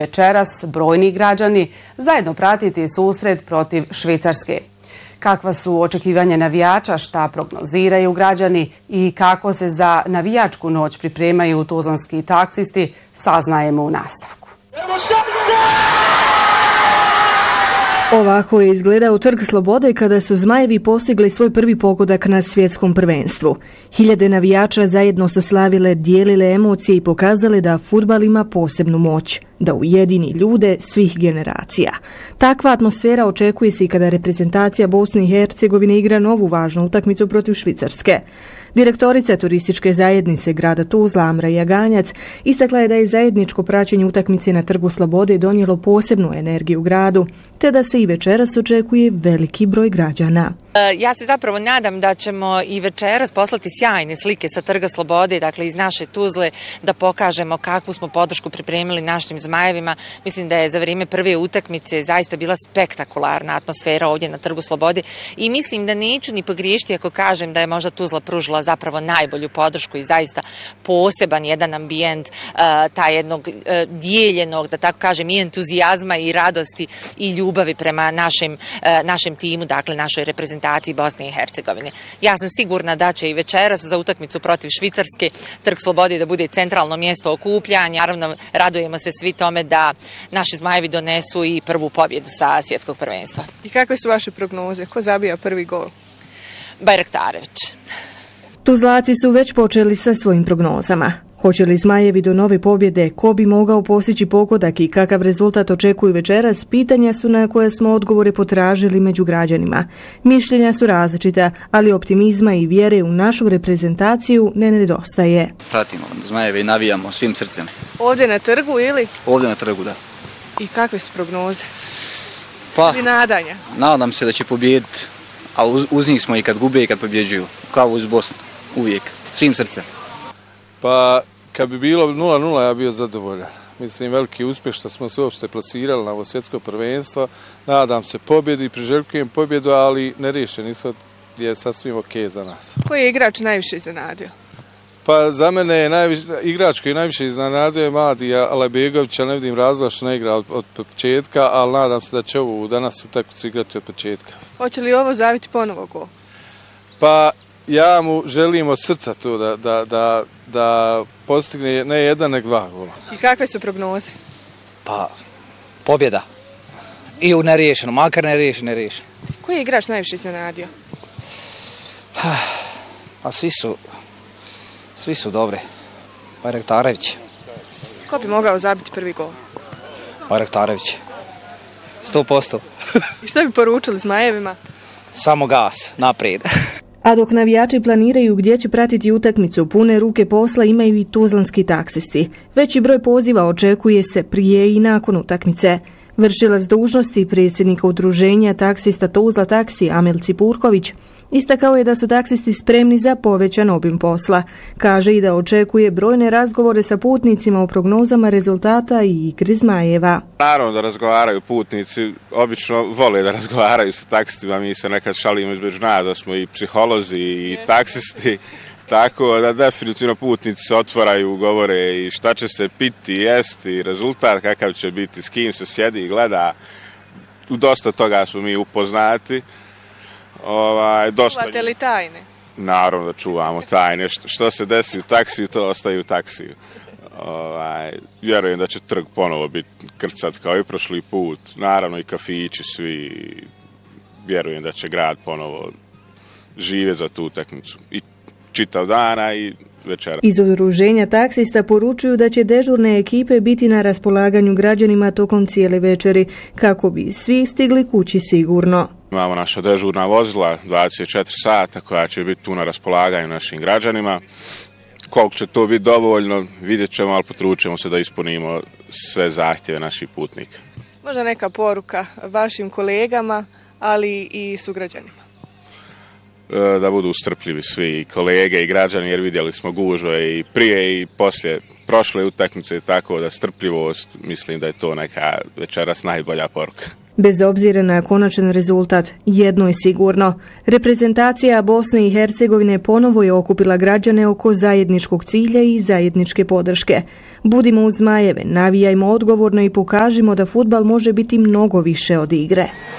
Večeras brojni građani zajedno pratiti susret protiv Švicarske. Kakva su očekivanja navijača, šta prognoziraju građani i kako se za navijačku noć pripremaju tuzlanski taksisti, saznajemo u nastavku. Ovako je izgledao Trg Slobode kada su Zmajevi postigli svoj prvi pogodak na svjetskom prvenstvu. Hiljade navijača zajedno su slavile, dijelile emocije i pokazale da fudbal ima posebnu moć, da ujedini ljude svih generacija. Takva atmosfera očekuje se i kada reprezentacija Bosne i Hercegovine igra novu važnu utakmicu protiv Švicarske. Direktorica turističke zajednice grada Tuzla, Amra Jaganjac, istakla je da je zajedničko praćenje utakmice na Trgu Slobode donijelo posebnu energiju u gradu, te da se i večeras očekuje veliki broj građana. Ja se zapravo nadam da ćemo i večeras poslati sjajne slike sa Trga Slobode, dakle iz naše Tuzle, da pokažemo kakvu smo podršku pripremili našim Zmajevima. Mislim da je za vrijeme prve utakmice zaista bila spektakularna atmosfera ovdje na Trgu Slobode i mislim da neću ni pogriješiti ako kažem da je možda Tuzla pružila zapravo najbolju podršku i zaista poseban jedan ambijent taj jednog dijeljenog, da tako kažem, i entuzijazma i radosti i ljubavi prema našem timu, dakle našoj reprezentaciji Bosne i Hercegovine. Ja sam sigurna da će i večeras za utakmicu protiv Švicarske Trg Slobode da bude centralno mjesto okupljanja. Naravno, radujemo se svi tome da naši Zmajevi donesu i prvu pobjedu sa svjetskog prvenstva. I kakve su vaše prognoze? Ko zabija prvi gol? Bajraktarević. Tuzlaci su već počeli sa svojim prognozama. Hoće li Zmajevi do nove pobjede, ko bi mogao postići pogodak i kakav rezultat očekuju večeras, pitanja su na koje smo odgovore potražili među građanima. Mišljenja su različita, ali optimizma i vjere u našu reprezentaciju ne nedostaje. Pratimo Zmajeve i navijamo svim srcem. Ovdje na trgu ili? Ovdje na trgu, da. I kakve su prognoze? Pa, ili nadanja? Nadam se da će pobijediti, ali uz njih smo i kad gube i kad pobjeđuju. Kao uz Bosnu, uvijek, svim srcem. Pa, kad bi bilo 0-0, ja bio zadovoljan. Mislim, veliki uspjeh što smo se uopšte plasirali na ovo svjetsko prvenstvo. Nadam se pobjedi, priželjkujem pobjedu, ali neriješen ishod je sasvim ok za nas. Koji je igrač najviše iznenadio? Pa, za mene je igrač koji najviše iznenadio je mladi Alajbegović, ali ne vidim razloga što ne igra od početka, ali nadam se da će ovo danas utakmicu igrati od početka. Hoće li ovo zaviti ponovo gol? Pa, ja mu želim od srca to da postigne ne jedan, nek dva gola. I kakve su prognoze? Pa, pobjeda. I u neriješeno, makar neriješeno. Koji je igrač najviše iznenadio? Pa svi su dobre. Bajraktarević. Ko bi mogao zabiti prvi gol? Bajraktarević. 100%. I što bi poručili Zmajevima? Samo gas, naprijed. A dok navijači planiraju gdje će pratiti utakmicu, pune ruke posla imaju i tuzlanski taksisti. Veći broj poziva očekuje se prije i nakon utakmice. Vršilac dužnosti predsjednika udruženja taksista Tuzla taksi Amel Cipurković istakao je da su taksisti spremni za povećan obim posla. Kaže i da očekuje brojne razgovore sa putnicima o prognozama rezultata i igri Zmajeva. Naravno da razgovaraju putnici, obično vole da razgovaraju sa taksistima, mi se nekad šalimo između nas da smo i psiholozi i taksisti. Tako da definitivno putnici se otvaraju, govore i šta će se piti, jesti, rezultat kakav će biti, s kim se sjedi i gleda. U dosta toga smo mi upoznati. Čuvate li tajne? Naravno da čuvamo tajne. Što se desi u taksiju, to ostaje u taksiju. Vjerujem da će trg ponovo biti krcat kao i prošli put. Naravno i kafići svi. Vjerujem da će grad ponovo živjeti za tu utakmicu. I čitav dana i večera. Iz udruženja taksista poručuju da će dežurne ekipe biti na raspolaganju građanima tokom cijele večeri kako bi svi stigli kući sigurno. Imamo naša dežurna vozila 24 sata koja će biti tu na raspolaganju našim građanima. Koliko će to biti dovoljno, vidjet ćemo, ali potručujemo se da ispunimo sve zahtjeve naših putnika. Možda neka poruka vašim kolegama, ali i sugrađanima? Da budu strpljivi svi kolege i građani, jer vidjeli smo gužve i prije i poslije prošle utakmice, tako da strpljivost, mislim da je to neka večeras najbolja poruka. Bez obzira na konačan rezultat, jedno je sigurno. Reprezentacija Bosne i Hercegovine ponovo je okupila građane oko zajedničkog cilja i zajedničke podrške. Budimo uz Zmajeve, navijajmo odgovorno i pokažimo da fudbal može biti mnogo više od igre.